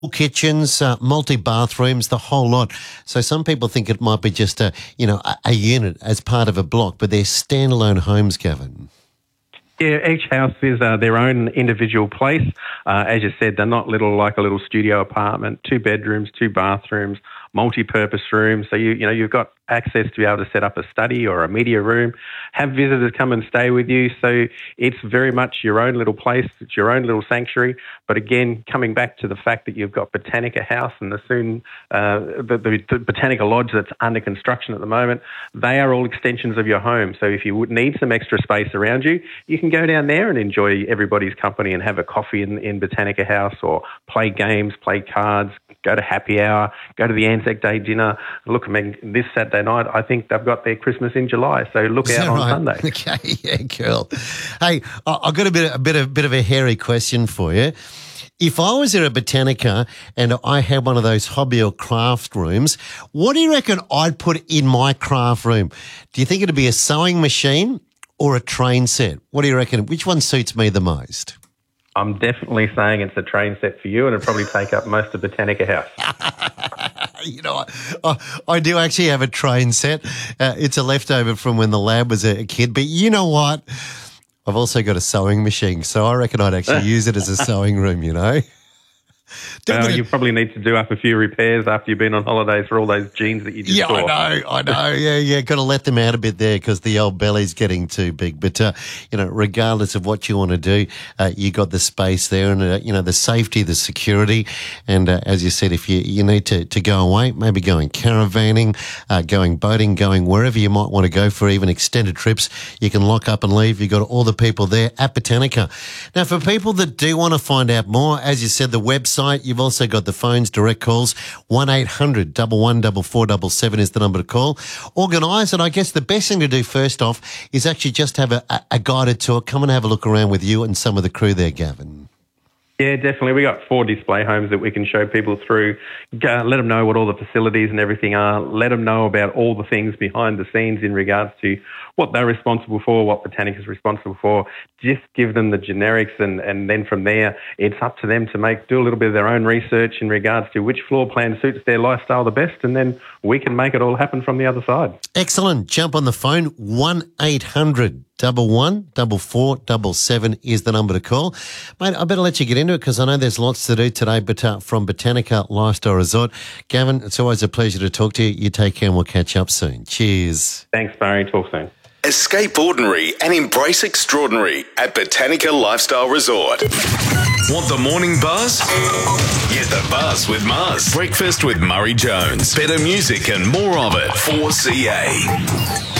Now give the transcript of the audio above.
kitchens, multi-bathrooms, the whole lot. So some people think it might be just a unit as part of a block, but they're standalone homes, Gavin. Yeah, each house is their own individual place. As you said, they're not like a little studio apartment, 2 bedrooms, 2 bathrooms, multi-purpose rooms. So you've got access to be able to set up a study or a media room, have visitors come and stay with you. So it's very much your own little place. It's your own little sanctuary. But again, coming back to the fact that you've got Botanica House and the Botanica Lodge that's under construction at the moment, they are all extensions of your home. So if you would need some extra space around you, you can go down there and enjoy everybody's company and have a coffee in Botanica House, or play games, play cards, go to happy hour, go to the Anzac Day dinner. Look, I mean, this Saturday night, I think they've got their Christmas in July, so look out on Sunday. Okay, yeah, cool. Hey, I've got a bit of a hairy question for you. If I was at a Botanica and I had one of those hobby or craft rooms, what do you reckon I'd put in my craft room? Do you think it'd be a sewing machine or a train set? What do you reckon? Which one suits me the most? I'm definitely saying it's a train set for you, and it'll probably take up most of Botanica House. You know, I do actually have a train set. It's a leftover from when the lab was a kid. But you know what? I've also got a sewing machine, so I reckon I'd actually use it as a sewing room, you know. You probably need to do up a few repairs after you've been on holidays for all those jeans that you just saw. I know. Yeah. Got to let them out a bit there because the old belly's getting too big. But, regardless of what you want to do, you got the space there and, the safety, the security. And as you said, if you need to go away, maybe going caravanning, going boating, going wherever you might want to go for even extended trips, you can lock up and leave. You've got all the people there at Botanica. Now, for people that do want to find out more, as you said, the website, you've also got the phones, direct calls, 1800 11 4477 is the number to call. Organise, and I guess the best thing to do first off is actually just have a guided tour. Come and have a look around with you and some of the crew there, Gavin. Yeah, definitely. We got 4 display homes that we can show people through. Let them know what all the facilities and everything are. Let them know about all the things behind the scenes in regards to what they're responsible for, what Botanica is responsible for. Just give them the generics, and then from there, it's up to them to do a little bit of their own research in regards to which floor plan suits their lifestyle the best, and then we can make it all happen from the other side. Excellent. Jump on the phone, 1800 11 4477 is the number to call. Mate, I better let you get into it because I know there's lots to do today, but from Botanica Lifestyle Resort. Gavin, it's always a pleasure to talk to you. You take care and we'll catch up soon. Cheers. Thanks, Barry. Talk soon. Escape ordinary and embrace extraordinary at Botanica Lifestyle Resort. Want the morning buzz? Get the buzz with Muzz. Breakfast with Murray Jones. Better music and more of it. 4CA.